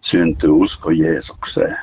syntyy usko Jeesukseen.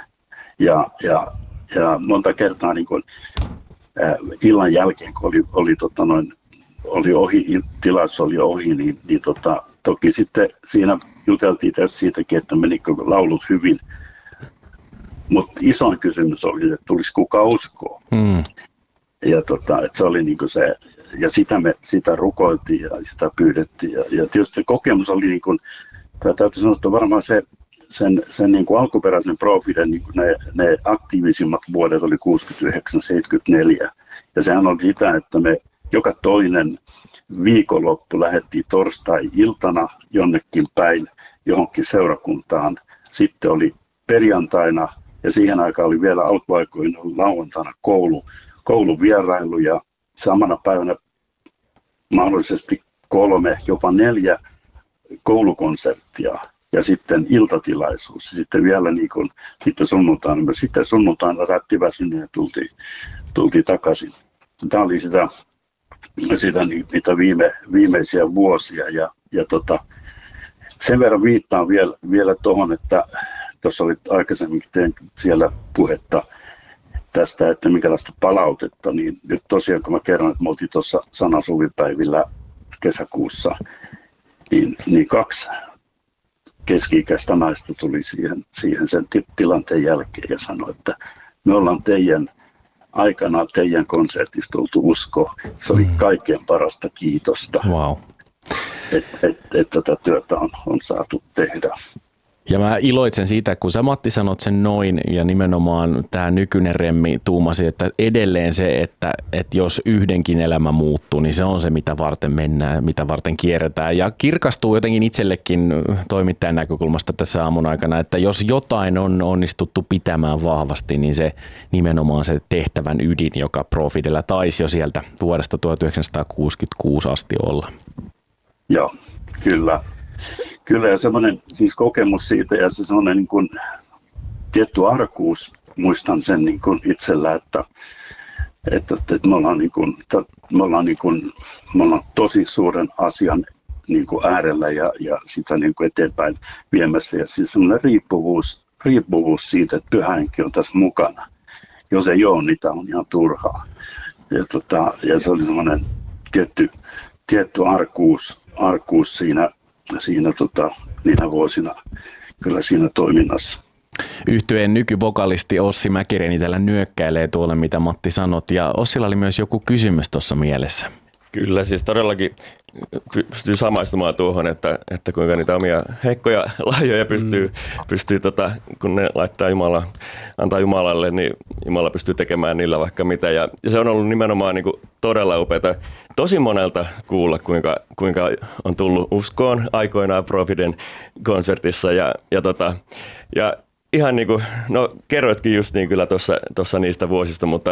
Ja monta kertaa niin kun, illan jälkeen, kun oli ohi, tilaisuus oli ohi, niin toki sitten siinä juteltiin siitäkin, että menikö laulut hyvin. Mutta isoin kysymys oli, että tulisi kuka uskoa. Ja että se oli niinku se, ja sitä rukoiltiin ja sitä pyydettiin. Ja tietysti se kokemus oli, niin kuin, täytyy sanoa, että varmaan sen niin kuin alkuperäisen Profiden niin kuin ne aktiivisimmat vuodet oli 69-74. Ja sehän oli sitä, että me joka toinen viikonloppu lähdettiin torstai-iltana jonnekin päin johonkin seurakuntaan. Sitten oli perjantaina ja siihen aikaan oli vielä alkuaikoina lauantaina kouluvierailu ja samana päivänä mahdollisesti 3, jopa 4 koulukonserttia ja sitten iltatilaisuus. Sitten vielä niin kuin, sitten sunnuntaina rättiväsyneen ja tultiin takaisin. Tämä oli sitä niitä viimeisiä vuosia ja sen verran viittaan vielä tuohon, että tuossa oli aikaisemmin siellä puhetta tästä, että minkälaista palautetta, niin nyt tosiaan kun mä kerron, että me oltiin tuossa sanasuvipäivillä kesäkuussa, niin 2 keski-ikäistä naista tuli siihen sen tilanteen jälkeen ja sanoi, että me ollaan aikanaan teidän konsertista tultu usko. Se oli kaikkein parasta kiitosta, että tätä työtä on saatu tehdä. Ja mä iloitsen siitä, kun sä Matti sanot sen noin ja nimenomaan tämä nykyinen remmi tuumasi, että edelleen se, että jos yhdenkin elämä muuttuu, niin se on se, mitä varten mennään, mitä varten kierretään. Ja kirkastuu jotenkin itsellekin toimittajan näkökulmasta tässä aamun aikana, että jos jotain on onnistuttu pitämään vahvasti, niin se nimenomaan se tehtävän ydin, joka Profidellä taisi jo sieltä vuodesta 1966 asti olla. Joo, kyllä. Kyllä, ja semmoinen siis kokemus siitä ja se semmoinen niin kuin tietty arkuus, muistan sen niin kuin itsellä, että me ollaan tosi suuren asian niin kuin äärellä ja sitä niin kuin eteenpäin viemässä. Ja siis semmoinen riippuvuus siitä, että Pyhä Henki on tässä mukana. Jos ei ole, niin tämä on ihan turhaa. Ja se oli semmoinen tietty arkuus siinä niinä vuosina kyllä siinä toiminnassa. Yhtyeen nykyvokalisti Ossi Mäkireni täällä nyökkäilee tuolle, mitä Matti sanot, ja Ossilla oli myös joku kysymys tuossa mielessä. Kyllä, siis todellakin pystyy samaistumaan tuohon, että kuinka niitä omia heikkoja lahjoja pystyy kun ne antaa Jumalalle, niin Jumala pystyy tekemään niillä vaikka mitä. Ja se on ollut nimenomaan niin kuin todella upeata tosi monelta kuulla, kuinka on tullut uskoon aikoinaan Profiden konsertissa. Ja ihan niin kuin, no kerroitkin just niin kyllä tuossa niistä vuosista, mutta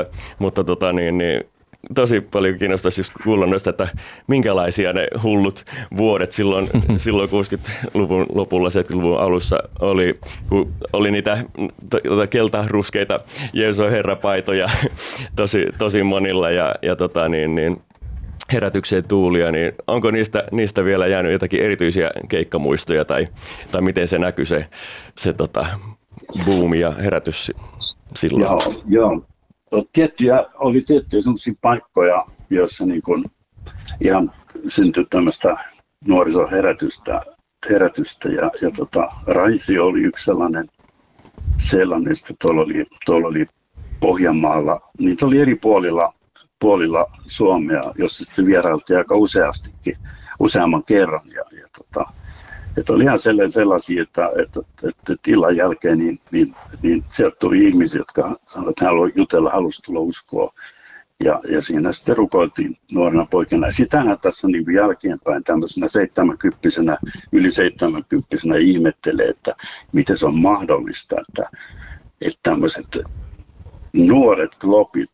tosi paljon kiinnostaisi just kuulla noista, että minkälaisia ne hullut vuodet silloin 60-luvun lopulla, 70-luvun alussa oli, kun oli niitä keltaruskeita Jeesus on Herra-paitoja tosi monilla ja herätykseen tuulia, niin onko niistä vielä jäänyt jotakin erityisiä keikkamuistoja tai miten se näkyy se buumi ja herätys silloin? Joo. Oli tiettyjä sellaisia paikkoja, joissa niin kuin ihan syntyi tämmöistä nuorisoherätystä ja Raisio oli yksi sellainen sitten tuolla oli Pohjanmaalla, niitä oli eri puolilla Suomea, jossa sitten vierailtiin aika useamman kerran että oli ihan sellaisia, että illan jälkeen niin sieltä tuli ihmisiä, jotka sanoivat, että hän halusi tulla uskoa. Ja siinä sitten rukoiltiin nuorena poikana. Sitähän tässä niin jälkeenpäin tämmöisenä yli 70 ihmettelee, että miten se on mahdollista, että tämmöiset nuoret klopit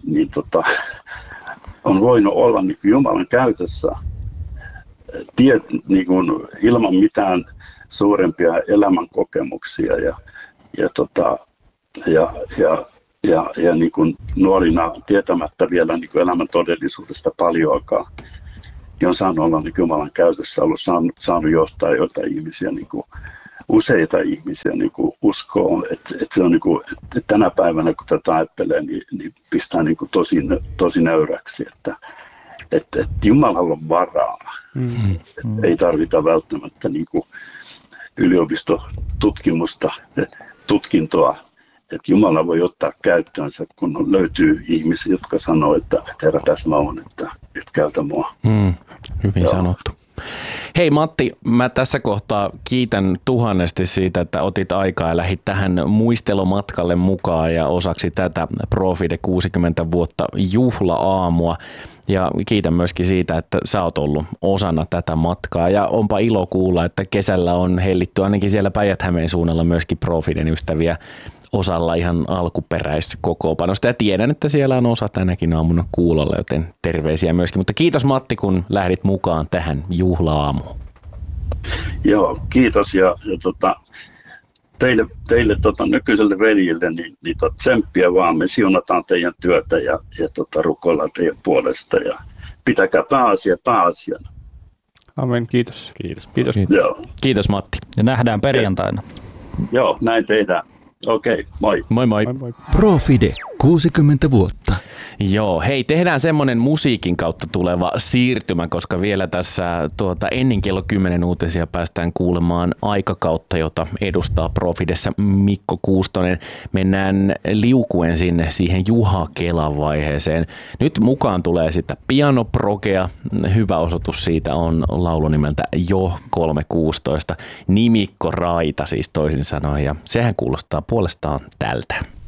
on voinut olla niin Jumalan käytössä. Niin kuin ilman mitään suurempia elämänkokemuksia ja niin kuin nuorina tietämättä vielä niin kuin elämän todellisuudesta paljoakaan. On saanut olla niin Jumalan käytössä, saanut johtaa joitain ihmisiä niin kuin useita ihmisiä niin kuin uskoo, että se on niin kuin, että tänä päivänä kun tätä ajattelee, niin pistää niin kuin tosi nöyräksi, että Jumalalla on varaa. Ei tarvita välttämättä niin kuin yliopistotutkimusta, tutkintoa, että Jumala voi ottaa käyttöönsä, kun löytyy ihmisiä, jotka sanoo, että Herra, tässä mä oon, että käytä mua. Hyvin sanottu. Hei Matti, mä tässä kohtaa kiitän tuhannesti siitä, että otit aikaa ja lähdit tähän muistelomatkalle mukaan ja osaksi tätä Profide 60 vuotta juhla-aamua. Ja kiitän myöskin siitä, että sä oot ollut osana tätä matkaa ja onpa ilo kuulla, että kesällä on hellitty ainakin siellä Päijät-Hämeen suunnalla myöskin Profiden ystäviä osalla ihan alkuperäiskokoopanosta ja tiedän, että siellä on osa tänäkin aamuna kuulolla, joten terveisiä myöskin. Mutta kiitos Matti, kun lähdit mukaan tähän juhla-aamuun. Joo, kiitos ja teille nykyiselle veljille niin tsemppiä vaan. Me siunataan teidän työtä ja rukoillaan teidän puolesta ja pitäkää pääasiana. Amen, kiitos. Kiitos. Joo. Kiitos Matti. Ja nähdään perjantaina. Joo, näin tehdään. Okei, moi. Moi moi. Profide 60 vuotta. Joo, hei, tehdään semmoinen musiikin kautta tuleva siirtymä, koska vielä tässä ennen kello 10 uutisia päästään kuulemaan aikakautta, jota edustaa Profidessa Mikko Kuustonen. Mennään liukuen sinne siihen Juha Kelan vaiheeseen. Nyt mukaan tulee sitä pianoprogea. Hyvä osoitus siitä on laulu nimeltä Jo 316. Nimikko Raita siis toisin sanoen, ja sehän kuulostaa puolestaan tältä.